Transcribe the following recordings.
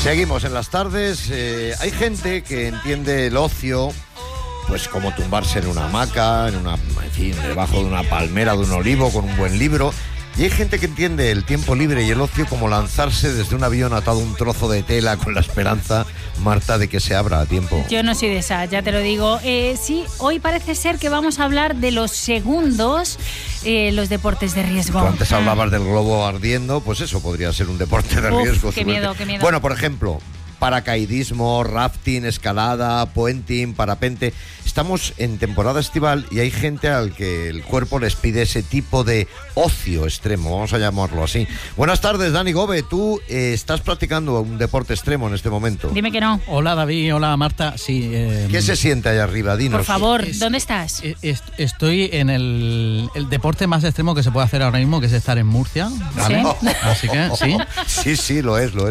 Seguimos en las tardes. Hay gente que entiende el ocio pues como tumbarse en una hamaca, en fin, debajo de una palmera, de un olivo, con un buen libro. Y hay gente que entiende el tiempo libre y el ocio como lanzarse desde un avión atado a un trozo de tela con la esperanza, Marta, de que se abra a tiempo. Yo no soy de esa, ya te lo digo. Sí, hoy parece ser que vamos a hablar de los segundos, los deportes de riesgo. Tú antes hablabas del globo ardiendo, pues eso podría ser un deporte de riesgo. Qué miedo, qué miedo. Bueno, por ejemplo, paracaidismo, rafting, escalada, puenting, parapente. Estamos en temporada estival y hay gente al que el cuerpo les pide ese tipo de ocio extremo, vamos a llamarlo así. Buenas tardes, Dani Gobe. Tú estás practicando un deporte extremo en este momento. Dime que no. Hola, David. Hola, Marta. Sí. ¿Qué se siente allá arriba? Dinos. Por favor, ¿dónde estás? Estoy en el deporte más extremo que se puede hacer ahora mismo, que es estar en Murcia, ¿vale? ¿Sí? Así que, sí. Sí, lo es.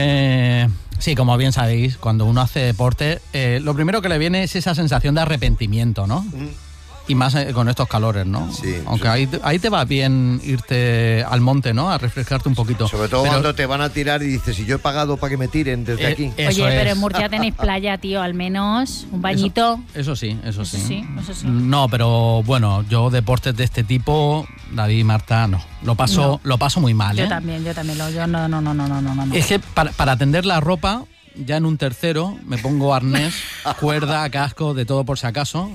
Sí, como bien sabéis, cuando uno hace deporte, lo primero que le viene es esa sensación de arrepentimiento, ¿no? Y más con estos calores, ¿no? Sí. Aunque ahí te va bien irte al monte, ¿no? A refrescarte un poquito. Sobre todo cuando te van a tirar y dices, ¿y yo he pagado para que me tiren desde aquí? Oye, pero en Murcia tenéis playa, tío, al menos, un bañito. Eso sí. Eso sí. No, pero bueno, yo deportes de este tipo, David y Marta, no. Lo paso muy mal, Yo también. Yo no. Es que para tender la ropa, ya en un tercero, me pongo arnés, cuerda, casco, de todo por si acaso.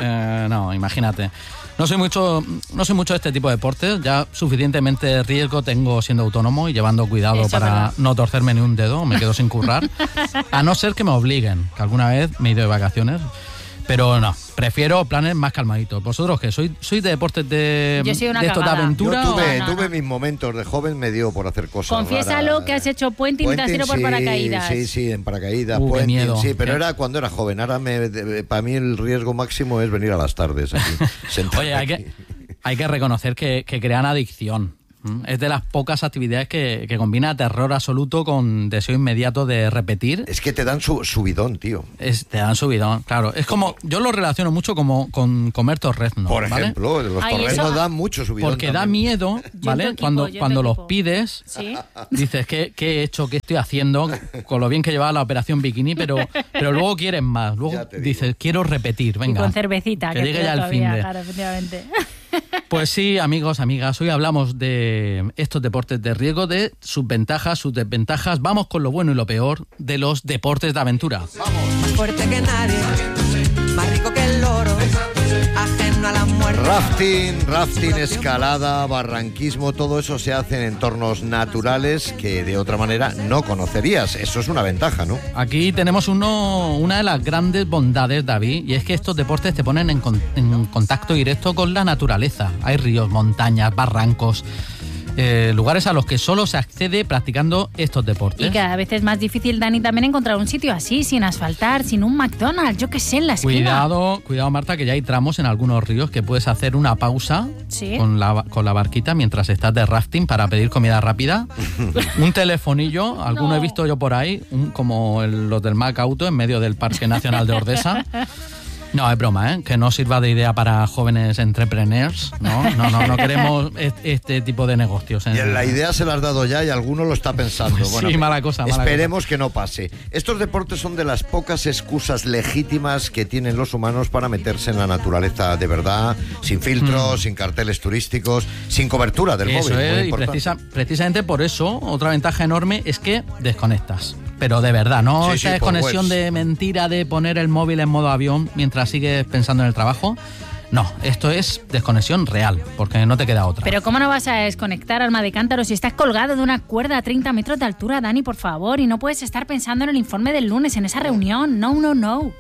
No, imagínate. No soy mucho de este tipo de deportes. Ya suficientemente riesgo tengo siendo autónomo y llevando cuidado para no torcerme ni un dedo. Me quedo sin currar. A no ser que me obliguen, que alguna vez me he ido de vacaciones. Pero no, prefiero planes más calmaditos. ¿Vosotros qué? ¿Sois de deportes de estos de aventura? Yo tuve mis momentos de joven, me dio por hacer cosas Confiésalo raras. Que has hecho puenting trasero por paracaídas. Sí, en paracaídas, qué puenting, miedo. sí, pero era cuando era joven. Ahora para mí el riesgo máximo es venir a las tardes aquí. Oye, hay que reconocer que crean adicción. Es de las pocas actividades que combina terror absoluto con deseo inmediato de repetir. Es que te dan subidón, tío. Te dan subidón, claro. Es como, yo lo relaciono mucho como con comer torreznos, Por ¿vale? ejemplo, los torreznos dan mucho subidón. Porque también. Da miedo, ¿vale? Cuando los pides, ¿Sí? dices, ¿qué he hecho? ¿Qué estoy haciendo? Con lo bien que llevaba la operación bikini, pero luego quieres más. Luego dices, quiero repetir, venga. Y con cervecita, que llegue ya el fin de... Claro, efectivamente. Pues sí, amigos, amigas, hoy hablamos de estos deportes de riesgo, de sus ventajas, sus desventajas. Vamos con lo bueno y lo peor de los deportes de aventura. Más fuerte que nadie, más rico que el oro, ajeno a la muerte. Rafting, escalada, barranquismo, todo eso se hace en entornos naturales que de otra manera no conocerías. Eso es una ventaja, ¿no? Aquí tenemos una de las grandes bondades, David, y es que estos deportes te ponen en contacto directo con la naturaleza. Hay ríos, montañas, barrancos, lugares a los que solo se accede practicando estos deportes. Y cada vez es más difícil, Dani, también encontrar un sitio así, sin asfaltar, sin un McDonald's, yo qué sé, en la esquina. Cuidado, Marta, que ya hay tramos en algunos ríos que puedes hacer una pausa con la barquita mientras estás de rafting para pedir comida rápida. Un telefonillo, alguno he visto yo por ahí, como los del Mac Auto en medio del Parque Nacional de Ordesa. No, es broma, ¿eh? Que no sirva de idea para jóvenes entrepreneurs, no queremos este tipo de negocios. Y la idea se la has dado ya y alguno lo está pensando. Bueno, sí, mala cosa. Esperemos que no pase. Estos deportes son de las pocas excusas legítimas que tienen los humanos para meterse en la naturaleza de verdad, sin filtros, sin carteles turísticos, sin cobertura del móvil. Muy importante. Precisamente por eso, otra ventaja enorme es que desconectas. Pero de verdad, no esa desconexión de mentira de poner el móvil en modo avión mientras sigues pensando en el trabajo. No, esto es desconexión real, porque no te queda otra. Pero ¿cómo no vas a desconectar, alma de cántaro, si estás colgado de una cuerda a 30 metros de altura, Dani, por favor? Y no puedes estar pensando en el informe del lunes, en esa reunión. No.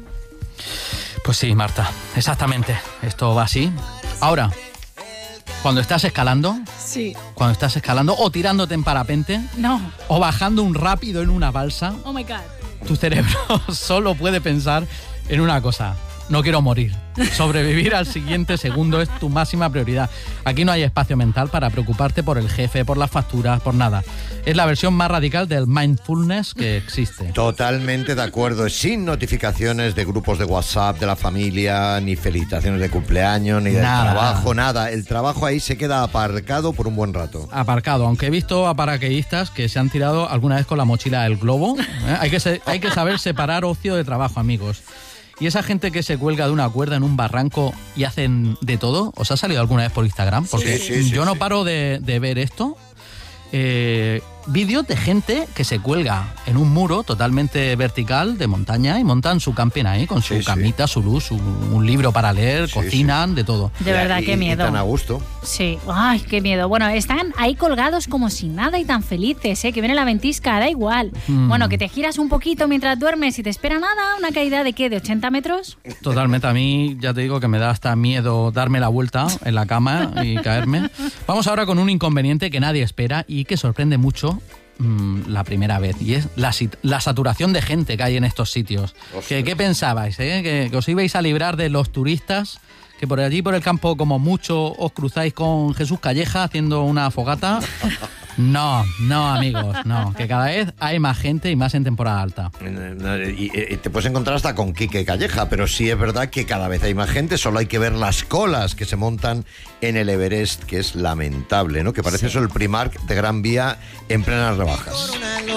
Pues sí, Marta, exactamente. Esto va así. Ahora, cuando estás escalando... Sí. Cuando estás escalando o tirándote en parapente... No. O bajando un rápido en una balsa... Oh, my God. Tu cerebro solo puede pensar en una cosa. no quiero morir. Sobrevivir al siguiente segundo es tu máxima prioridad. Aquí no hay espacio mental para preocuparte por el jefe, por las facturas, por nada. Es la versión más radical del mindfulness que existe. Totalmente de acuerdo. Sin notificaciones de grupos de WhatsApp, de la familia, ni felicitaciones de cumpleaños, ni del trabajo, nada. El trabajo ahí se queda aparcado por un buen rato. Aparcado, aunque he visto a paracaidistas que se han tirado alguna vez con la mochila del globo. Hay que saber separar ocio de trabajo, amigos. Y esa gente que se cuelga de una cuerda en un barranco y hacen de todo, ¿os ha salido alguna vez por Instagram? Porque yo no paro de ver esto. Vídeos de gente que se cuelga en un muro totalmente vertical de montaña y montan su camping ahí con su camita, su luz, un libro para leer, cocinan, de todo. De verdad, qué miedo. Y tan a gusto. Sí, ay, qué miedo. Bueno, están ahí colgados como sin nada y tan felices, que viene la ventisca, da igual. Bueno, que te giras un poquito mientras duermes y te espera nada, una caída de ¿qué? ¿De 80 metros? Totalmente, a mí ya te digo que me da hasta miedo darme la vuelta en la cama y caerme. Vamos ahora con un inconveniente que nadie espera y que sorprende mucho la primera vez, y es la saturación de gente que hay en estos sitios. ¿Qué pensabais? ¿Que os ibais a librar de los turistas? Que por allí, por el campo, como mucho, os cruzáis con Jesús Calleja haciendo una fogata. No, amigos, no. Que cada vez hay más gente y más en temporada alta. Y te puedes encontrar hasta con Quique Calleja, pero sí es verdad que cada vez hay más gente. Solo hay que ver las colas que se montan en el Everest, que es lamentable, ¿no? Que parece eso el Primark de Gran Vía en plenas rebajas.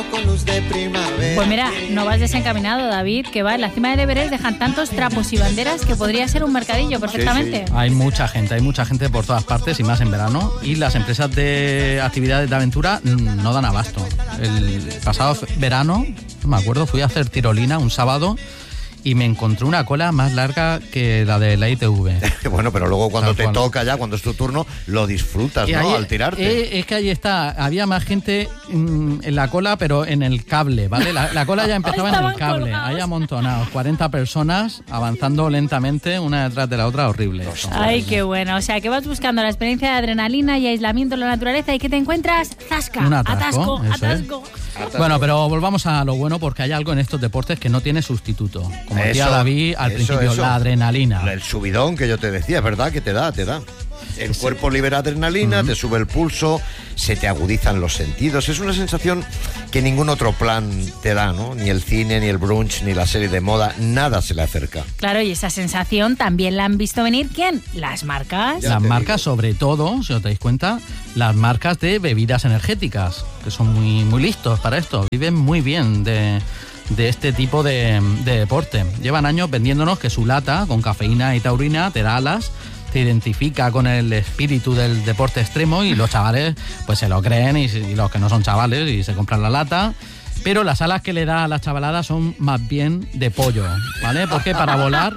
Pues mira, no vas desencaminado, David, que va en la cima del Everest, dejan tantos trapos y banderas que podría ser un mercadillo perfectamente. Sí. Hay mucha gente por todas partes y más en verano, y las empresas de actividades de aventura no dan abasto. El pasado verano, no me acuerdo, fui a hacer tirolina un sábado y me encontré una cola más larga que la de la ITV. Bueno, pero luego cuando te toca ya, cuando es tu turno, lo disfrutas, ¿no? Al tirarte. Es que ahí está, había más gente en la cola, pero en el cable, ¿vale? La cola ya empezaba en el cable, colgados. Ahí amontonados, 40 personas avanzando lentamente, una detrás de la otra, horrible. Ay, qué bueno. O sea, que vas buscando la experiencia de adrenalina y aislamiento en la naturaleza y que te encuentras, ¡zasca! Un atasco. Bueno, pero volvamos a lo bueno, porque hay algo en estos deportes que no tiene sustituto. Como decía David al principio, la adrenalina. El subidón que yo te decía, es verdad que te da. El cuerpo libera adrenalina, te sube el pulso, se te agudizan los sentidos. Es una sensación que ningún otro plan te da, ¿no? Ni el cine, ni el brunch, ni la serie de moda, nada se le acerca. Claro, y esa sensación también la han visto venir, ¿quién? Las marcas. Las marcas, sobre todo, si os dais cuenta, las marcas de bebidas energéticas, que son muy, muy listos para esto, viven muy bien de este tipo de deporte. Llevan años vendiéndonos que su lata con cafeína y taurina te da alas, te identifica con el espíritu del deporte extremo, y los chavales pues se lo creen, y los que no son chavales y se compran la lata. Pero las alas que le da a las chavaladas son más bien de pollo, ¿vale? Porque para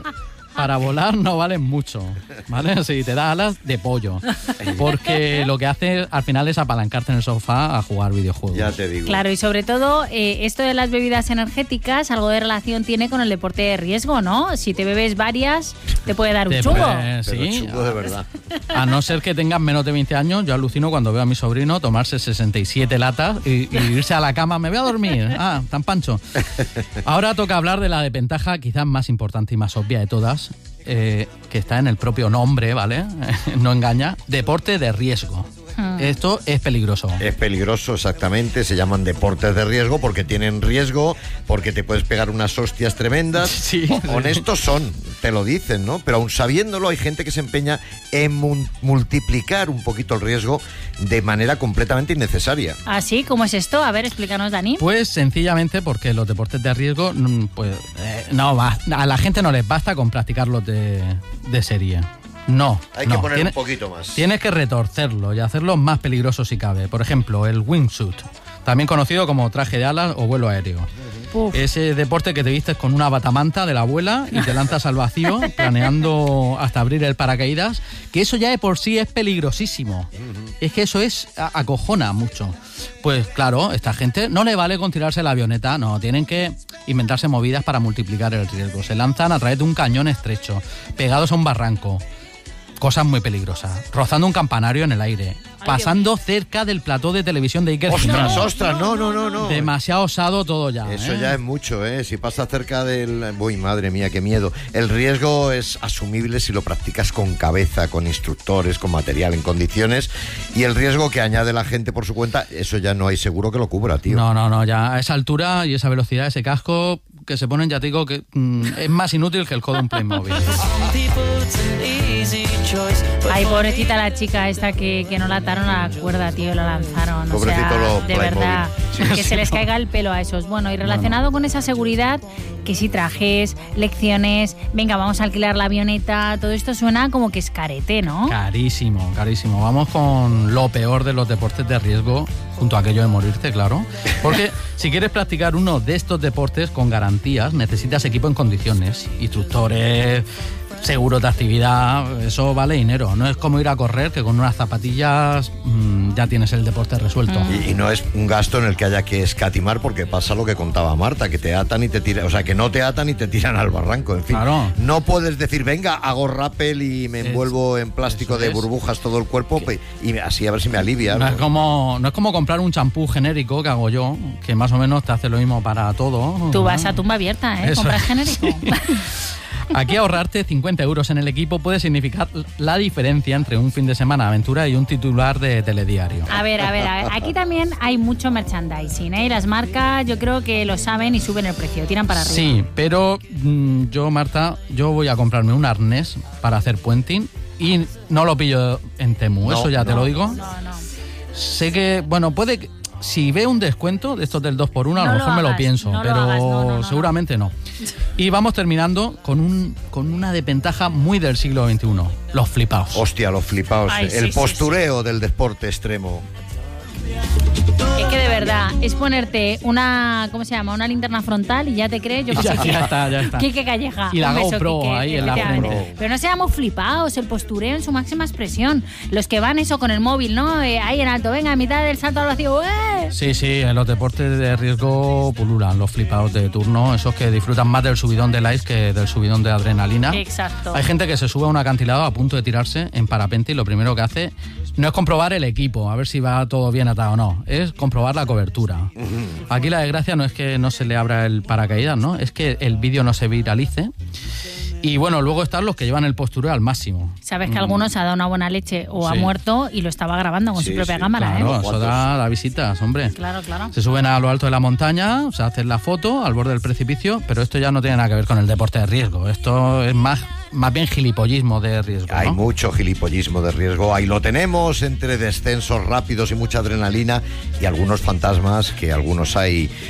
volar no valen mucho, ¿vale? Si te da alas, de pollo. Porque lo que hace al final es apalancarte en el sofá a jugar videojuegos. Ya te digo. Claro, y sobre todo, esto de las bebidas energéticas, algo de relación tiene con el deporte de riesgo, ¿no? Si te bebes varias, te puede dar un chungo. Sí, chungo de verdad. A no ser que tengas menos de 20 años, yo alucino cuando veo a mi sobrino tomarse 67 latas y irse a la cama. Me voy a dormir. Tan pancho. Ahora toca hablar de la desventaja quizás más importante y más obvia de todas, que está en el propio nombre, ¿vale? No engaña. Deporte de riesgo. Esto es peligroso. Es peligroso, exactamente. Se llaman deportes de riesgo porque tienen riesgo, porque te puedes pegar unas hostias tremendas. Sí. Honestos son, te lo dicen, ¿no? Pero aún sabiéndolo, hay gente que se empeña en multiplicar un poquito el riesgo de manera completamente innecesaria. ¿Ah, sí? ¿Cómo es esto? A ver, explícanos, Dani. Pues sencillamente porque los deportes de riesgo, a la gente no les basta con practicarlos de serie. No. Hay que poner un poquito más. Tienes que retorcerlo y hacerlo más peligroso si cabe. Por ejemplo, el wingsuit, también conocido como traje de alas o vuelo aéreo. Ese deporte que te vistes con una batamanta de la abuela y te lanzas al vacío planeando hasta abrir el paracaídas, que eso ya de por sí es peligrosísimo. Es que eso acojona mucho. Pues claro, esta gente no le vale con tirarse la avioneta, no, tienen que inventarse movidas para multiplicar el riesgo. Se lanzan a través de un cañón estrecho, pegados a un barranco. cosas muy peligrosas. Rozando un campanario en el aire. Pasando cerca del plató de televisión de Iker Jiménez. ¡Ostras! No. Demasiado osado todo ya. Eso ya es mucho, ¿eh? Si pasa cerca del... Uy, madre mía, qué miedo. El riesgo es asumible si lo practicas con cabeza, con instructores, con material en condiciones. Y el riesgo que añade la gente por su cuenta, eso ya no hay seguro que lo cubra, tío. No, ya a esa altura y esa velocidad, ese casco que se ponen, ya te digo, que es más inútil que el codo de un Playmobil. Ay, pobrecita la chica esta que no la ataron a la cuerda, tío, la lanzaron. Pobrecito, o sea, los de Playmobil. verdad, Sí, que se les caiga el pelo a esos. Bueno, y relacionado con esa seguridad, que si trajes, lecciones, venga, vamos a alquilar la avioneta, todo esto suena como que es carete, ¿no? Carísimo. Vamos con lo peor de los deportes de riesgo, junto a aquello de morirte, claro. Porque si quieres practicar uno de estos deportes con garantías, necesitas equipo en condiciones, instructores, seguros de actividad, eso vale dinero. No es como ir a correr, que con unas zapatillas ya tienes el deporte resuelto. Y no es un gasto en el que haya que escatimar, porque pasa lo que contaba Marta, que te atan y te tiran, o sea, que no te atan y te tiran al barranco, en fin. Claro. No puedes decir, venga, hago rappel y me envuelvo en plástico de burbujas todo el cuerpo y así a ver si me alivia. No es como comprar un champú genérico que hago yo, que más o menos te hace lo mismo para todo. Tú vas a tumba abierta, ¿eh? Eso. Compras genérico. Aquí ahorrarte 50 euros en el equipo puede significar la diferencia entre un fin de semana de aventura y un titular de telediario. A ver, aquí también hay mucho merchandising, ¿eh? Y las marcas yo creo que lo saben y suben el precio, tiran para arriba. Sí, pero yo, Marta, voy a comprarme un arnés para hacer puenting y no lo pillo en Temu, eso ya te lo digo. No. Sé que, bueno, puede que... Si ve un descuento de estos del 2x1, a lo mejor me lo pienso, pero seguramente no. Y vamos terminando con una desventaja muy del siglo XXI, los flipaos. Hostia, los flipaos. Ay, el sí, postureo del deporte extremo. Es que de verdad, es ponerte una, ¿cómo se llama? Una linterna frontal y ya te crees, yo que sé. Ya está. Quique Calleja. Y la Un beso, GoPro Quique, ahí en la efectivamente. frente. Pero no seamos flipados, el postureo en su máxima expresión. Los que van eso con el móvil, ¿no? Ahí en alto, venga, a mitad del salto al vacío, ¡eh! Sí, en los deportes de riesgo pululan los flipados de turno, esos que disfrutan más del subidón de likes que del subidón de adrenalina. Exacto. Hay gente que se sube a un acantilado a punto de tirarse en parapente y lo primero que hace no es comprobar el equipo, a ver si va todo bien atado o no, es comprobar la cobertura. Aquí la desgracia no es que no se le abra el paracaídas, ¿no? Es que el vídeo no se viralice. Y bueno, luego están los que llevan el postureo al máximo. Sabes que alguno se ha dado una buena leche o ha muerto y lo estaba grabando con su propia cámara, claro, ¿eh? eso da visitas, hombre. Claro. Se suben a lo alto de la montaña, se hacen la foto al borde del precipicio, pero esto ya no tiene nada que ver con el deporte de riesgo. Esto es más bien gilipollismo de riesgo, ¿no? Hay mucho gilipollismo de riesgo. Ahí lo tenemos, entre descensos rápidos y mucha adrenalina y algunos fantasmas que algunos hay